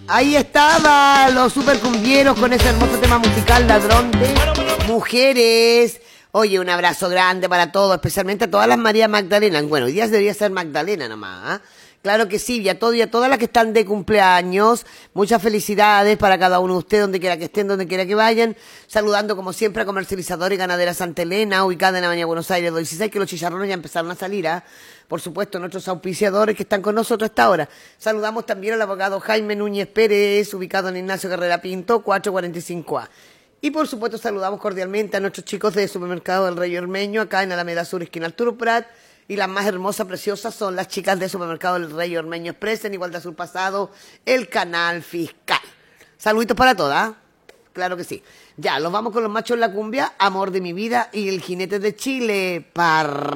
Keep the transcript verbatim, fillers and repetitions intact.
Ahí estaba los supercumbieros con ese hermoso tema musical Ladrón de Mujeres. Oye, un abrazo grande para todos, especialmente a todas las María Magdalena. Bueno, hoy día debería ser Magdalena nomás, ¿eh? Claro que sí, y a, todo, y a todas las que están de cumpleaños, muchas felicidades para cada uno de ustedes, donde quiera que estén, donde quiera que vayan. Saludando como siempre a Comercializadora y Ganadera Santa Elena, ubicada en la Avenida Buenos Aires dos dieciséis, que los chicharrones ya empezaron a salir, ¿ah? ¿eh? Por supuesto, nuestros auspiciadores que están con nosotros hasta ahora. Saludamos también al abogado Jaime Núñez Pérez, ubicado en Ignacio Carrera Pinto, cuatrocientos cuarenta y cinco A. Y por supuesto saludamos cordialmente a nuestros chicos de Supermercado del Rey Ormeño, acá en Alameda Sur, esquina Arturo Prat. Y las más hermosas, preciosas son las chicas de Supermercado del Rey Ormeño Express, en Igualdad Sur Pasado, el canal fiscal. Saluditos para todas, ¿eh? Claro que sí. Ya, los vamos con los machos en la cumbia, Amor de mi vida y el jinete de Chile. Par